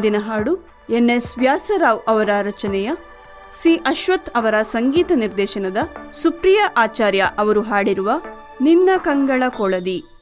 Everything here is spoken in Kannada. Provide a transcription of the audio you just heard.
ಮುಂದಿನ ಹಾಡು NS ವ್ಯಾಸರಾವ್ ಅವರ ರಚನೆಯ, C ಅಶ್ವಥ್ ಅವರ ಸಂಗೀತ ನಿರ್ದೇಶನದ, ಸುಪ್ರಿಯಾ ಆಚಾರ್ಯ ಅವರು ಹಾಡಿರುವ ನಿನ್ನ ಕಂಗಳ ಕೊಳದಿ.